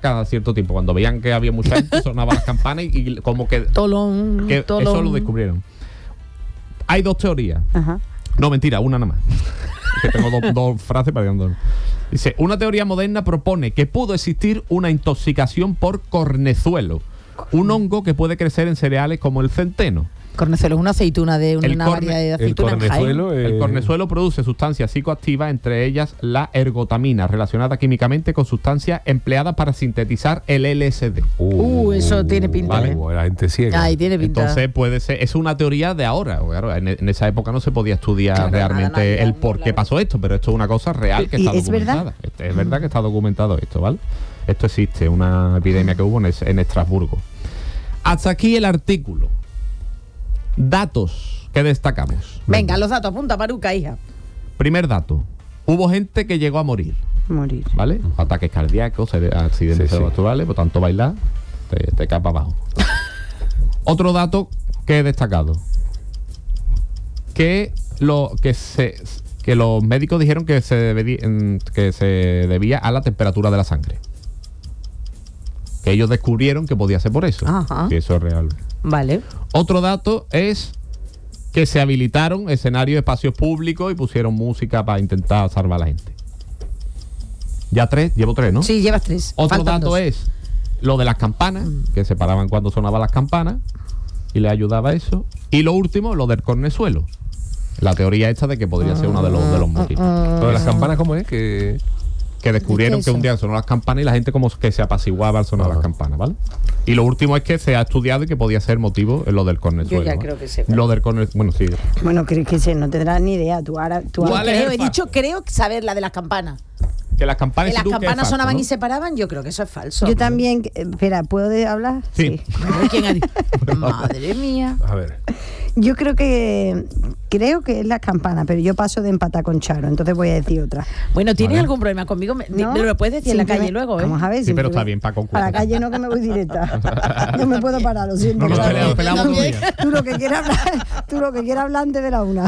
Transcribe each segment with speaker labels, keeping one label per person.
Speaker 1: cada cierto tiempo. Cuando veían que había mucha gente, sonaban las campanas y como que,
Speaker 2: Tolón,
Speaker 1: que
Speaker 2: tolón.
Speaker 1: eso lo descubrieron. Hay dos teorías.
Speaker 2: Ajá.
Speaker 1: No, mentira, una nada más. Que tengo dos frases para que no. Dice, una teoría moderna propone que pudo existir una intoxicación por cornezuelo, un hongo que puede crecer en cereales como el centeno.
Speaker 2: Cornezuelo es una aceituna de una variedad de aceituna en Jaén.
Speaker 1: El cornezuelo produce sustancias psicoactivas, entre ellas la ergotamina, relacionada químicamente con sustancias empleadas para sintetizar el LSD.
Speaker 2: Eso tiene pinta.
Speaker 1: Vale.
Speaker 3: La gente ciega.
Speaker 2: Ahí tiene pinta.
Speaker 1: Entonces puede ser, es una teoría de ahora. Claro, en esa época no se podía estudiar
Speaker 2: Claro,
Speaker 1: realmente
Speaker 2: nada,
Speaker 1: el por qué pasó esto, pero esto es una cosa real que
Speaker 2: ¿Y
Speaker 1: está
Speaker 2: es
Speaker 1: documentada.
Speaker 2: verdad?
Speaker 1: Es verdad que está documentado esto, ¿vale? Esto existe, una epidemia que hubo en Estrasburgo. Hasta aquí el artículo. Datos que destacamos.
Speaker 2: Venga, los datos, apunta, Maruca, hija.
Speaker 1: Primer dato. Hubo gente que llegó a morir, ¿vale? Ataques cardíacos, accidentes cerebrales, por tanto bailar, te cae para abajo. Otro dato que he destacado. Que los médicos dijeron que se debía a la temperatura de la sangre. Que ellos descubrieron que podía ser por eso.
Speaker 2: Ajá.
Speaker 1: Que eso es real.
Speaker 2: Vale.
Speaker 1: Otro dato es que se habilitaron escenarios, espacios públicos y pusieron música para intentar salvar a la gente. Ya llevo tres, ¿no?
Speaker 2: Sí, llevas 3.
Speaker 1: Otro
Speaker 2: Faltan
Speaker 1: dato
Speaker 2: 2.
Speaker 1: es lo de las campanas, que se paraban cuando sonaban las campanas y les ayudaba eso. Y lo último, lo del cornezuelo. La teoría esta de que podría ser uno de los motivos.
Speaker 3: Lo de las campanas, ¿cómo es? Que
Speaker 1: descubrieron que un día sonó las campanas y la gente como que se apaciguaba al sonar las campanas, ¿vale? Y lo último es que se ha estudiado y que podía ser motivo lo del cornezuelo.
Speaker 2: Yo ya
Speaker 1: ¿vale?
Speaker 2: creo que sé.
Speaker 1: Lo del cornezuelo, bueno, sí.
Speaker 4: Bueno, crees que no tendrás ni idea. Tú ahora
Speaker 1: ¿Cuál es el
Speaker 2: He
Speaker 1: falso?
Speaker 2: dicho, creo saber la de las campanas.
Speaker 1: Que las campanas,
Speaker 2: Que las
Speaker 1: tú, que es
Speaker 2: campanas
Speaker 1: falso,
Speaker 2: sonaban
Speaker 1: ¿no?
Speaker 2: y se paraban, yo creo que eso es falso.
Speaker 4: Yo también. Espera, ¿puedo hablar?
Speaker 1: Sí.
Speaker 2: ¿Quién ha dicho? Madre mía.
Speaker 3: a ver.
Speaker 4: Yo creo que es las campanas, pero yo paso de empatar con Charo, entonces voy a decir otra.
Speaker 2: Bueno, ¿tienes
Speaker 1: Vale.
Speaker 2: algún problema conmigo?
Speaker 4: ¿No?
Speaker 2: Me lo puedes decir en la calle luego, ¿eh?
Speaker 4: Vamos a ver.
Speaker 1: Sí, pero
Speaker 4: simplemente-
Speaker 1: está bien para concluir.
Speaker 4: A la calle no, que me voy directa. No me puedo parar, lo siento.
Speaker 1: No, no,
Speaker 4: Charo.
Speaker 1: peleamos todo el día.
Speaker 4: Tú lo que quieras hablar antes de la una.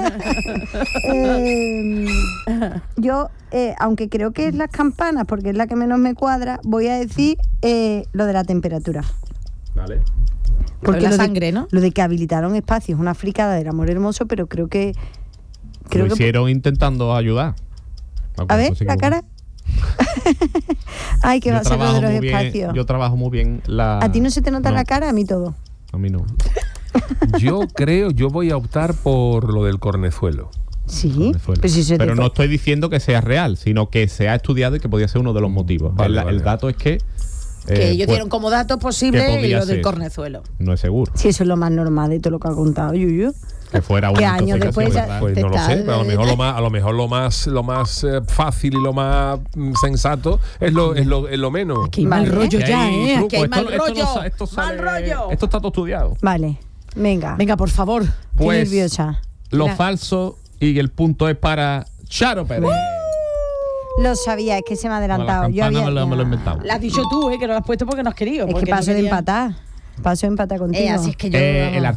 Speaker 4: Yo, aunque creo que es las campanas, porque es la que menos me cuadra, voy a decir lo de la temperatura.
Speaker 1: Vale.
Speaker 2: Porque la sangre, ¿no?
Speaker 4: Lo de que habilitaron espacios, una fricada del amor hermoso, pero creo que
Speaker 1: Lo hicieron intentando ayudar.
Speaker 4: a ver, la cara. Ay, que va a ser lo de los espacios.
Speaker 1: Yo trabajo muy bien la...
Speaker 4: ¿A ti no se te nota la cara? A mí todo.
Speaker 1: A mí no.
Speaker 3: Yo voy a optar por lo del cornezuelo.
Speaker 4: Sí,
Speaker 1: Cornezuelo.
Speaker 4: pues si se te
Speaker 1: Pero no
Speaker 4: fue.
Speaker 1: estoy diciendo que sea real, sino que se ha estudiado y que podía ser uno de los motivos.
Speaker 3: Vale, vale.
Speaker 1: El dato es que...
Speaker 2: Que ellos
Speaker 1: pues,
Speaker 2: dieron como dato posible
Speaker 1: que podía
Speaker 2: lo del
Speaker 1: ser.
Speaker 2: cornezuelo.
Speaker 1: No es seguro.
Speaker 4: Sí, eso es lo más normal de todo lo que ha contado Yuyu.
Speaker 1: Que fuera una
Speaker 4: ¿Qué años
Speaker 1: intoxicación,
Speaker 4: después ya-
Speaker 1: ¿verdad?
Speaker 3: Pues
Speaker 4: Te
Speaker 3: no lo
Speaker 4: está-
Speaker 3: sé, pero a lo mejor lo más fácil y lo más sensato es lo menos.
Speaker 2: Aquí hay mal
Speaker 4: Vale.
Speaker 2: rollo
Speaker 1: Que
Speaker 2: ya,
Speaker 1: hay
Speaker 2: ¿eh?
Speaker 1: truco.
Speaker 2: Aquí hay mal
Speaker 1: Esto
Speaker 2: rollo.
Speaker 1: sale-
Speaker 2: Mal rollo.
Speaker 1: Esto está todo estudiado.
Speaker 4: Vale, venga.
Speaker 2: Venga, por favor.
Speaker 4: Estoy
Speaker 1: Pues
Speaker 4: nerviosa.
Speaker 1: lo
Speaker 2: Mira.
Speaker 1: falso y el punto es para Charo Pérez.
Speaker 4: Lo sabía, es que se me ha adelantado.
Speaker 1: Bueno, la
Speaker 4: Yo
Speaker 1: campana
Speaker 4: había,
Speaker 1: me lo he inventado.
Speaker 2: La has dicho tú, que no la has puesto porque no has querido.
Speaker 4: Es que
Speaker 2: porque no
Speaker 4: paso de
Speaker 2: quería-
Speaker 4: empatar. Paso de empatar contigo.
Speaker 2: Así es que yo...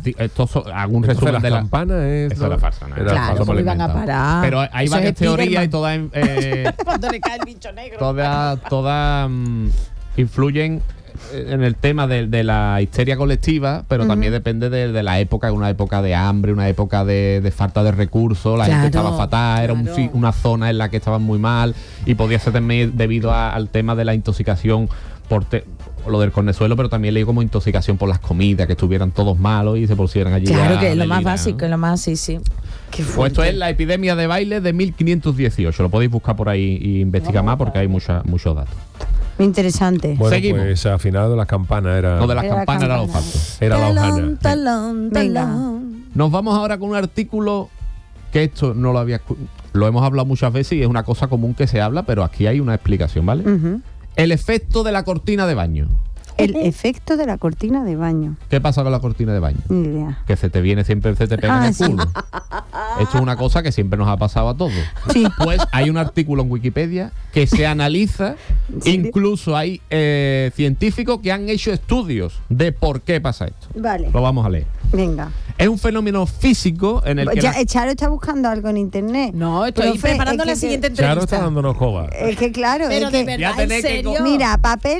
Speaker 1: Algún
Speaker 3: Entonces,
Speaker 1: resumen
Speaker 3: las
Speaker 1: de la...
Speaker 3: campanas es...
Speaker 1: Eso era falso, ¿no?
Speaker 3: Era
Speaker 2: Claro,
Speaker 3: falso.
Speaker 2: ¿cómo iban a
Speaker 1: inventado.
Speaker 2: parar?
Speaker 1: Pero hay
Speaker 2: Eso
Speaker 1: varias
Speaker 2: es
Speaker 1: teorías y
Speaker 2: Spiderman. Cuando le cae el bicho negro.
Speaker 1: todas influyen en el tema de la histeria colectiva, pero también depende de la época, una época de hambre, una época de falta de recursos, la gente
Speaker 2: Claro,
Speaker 1: estaba fatal, era
Speaker 2: claro.
Speaker 1: una zona en la que estaban muy mal y podía ser también debido al tema de la intoxicación por lo del cornezuelo, pero también leí como intoxicación por las comidas, que estuvieran todos malos y se pusieran allí.
Speaker 2: Claro,
Speaker 1: a
Speaker 2: que es lo más
Speaker 1: delirar,
Speaker 2: básico,
Speaker 1: ¿no?
Speaker 2: es lo más, sí.
Speaker 1: Pues esto es la epidemia de baile de 1518. Lo podéis buscar por ahí y investigar más porque hay muchos datos.
Speaker 4: Muy interesante.
Speaker 3: Bueno,
Speaker 1: Seguimos.
Speaker 3: pues al final de las campanas era...
Speaker 1: Lo de las
Speaker 4: Era la
Speaker 1: campanas era lo
Speaker 4: campana.
Speaker 1: falso.
Speaker 3: Era la hojana.
Speaker 2: Talón,
Speaker 4: Venga.
Speaker 2: talón.
Speaker 1: Nos vamos ahora con un artículo que esto no lo lo hemos hablado muchas veces y es una cosa común que se habla, pero aquí hay una explicación, ¿vale?
Speaker 4: Ujú.
Speaker 1: El efecto de la cortina de baño.
Speaker 4: El efecto de la cortina de baño.
Speaker 1: ¿Qué pasa con la cortina de baño?
Speaker 4: Ni idea.
Speaker 1: Que se te pega en el
Speaker 4: sí.
Speaker 1: culo. Esto es una cosa que siempre nos ha pasado a todos.
Speaker 4: Sí.
Speaker 1: Pues hay un artículo en Wikipedia que se analiza,
Speaker 4: serio?
Speaker 1: incluso hay científicos que han hecho estudios de por qué pasa esto.
Speaker 4: Vale,
Speaker 1: Lo vamos a leer.
Speaker 4: venga.
Speaker 1: Es un fenómeno físico en el que...
Speaker 4: Ya, Charo está buscando algo en internet.
Speaker 2: No, estoy
Speaker 4: Profe,
Speaker 2: preparando
Speaker 4: es
Speaker 2: la
Speaker 4: que-
Speaker 2: siguiente
Speaker 3: Charo
Speaker 2: entrevista.
Speaker 3: está dándonos coba.
Speaker 4: Es que claro,
Speaker 2: Pero
Speaker 4: es
Speaker 2: de
Speaker 4: que,
Speaker 2: verdad,
Speaker 1: Ya
Speaker 2: ¿en
Speaker 1: tenés que
Speaker 2: serio?
Speaker 1: co-
Speaker 4: mira, papel